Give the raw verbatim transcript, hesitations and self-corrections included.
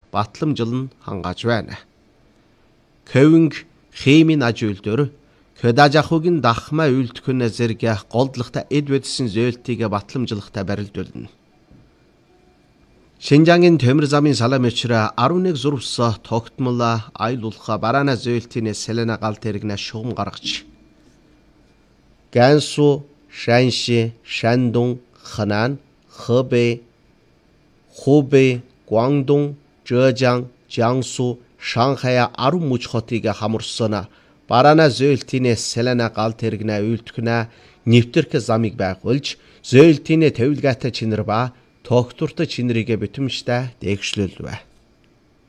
батламжлан хангааж байна. Көвинг химийн аж үйлдвэр Хөдажахугийн дахмаа үйлдвэрнэ зэрэг голдлогтой эд бодисын зөөлтийг батламжлахтай барилдуулна. Шинжангийн төмөр замын салам өчрө арван нэг зурвс тогтмол аюуллах бараана зөөлтийн Селена галт хэрэгнэ шугам гаргаж Гансу, Шанши, Шандун, Хэнан, Хэбэй, Хубэй, Гуандун, Зhejiang, Jiangsu, Шанхай арван муж хотыг хамарсан бараана зөөлтийн Селена галт хэрэгнэ үйлдвэрнэ нэвтрэх замыг байгуулж зөөлтийн төвлөгөөтэй чинэр ба тогтвортой чинэрийг битэмжтэй дээгшлүүлвэ.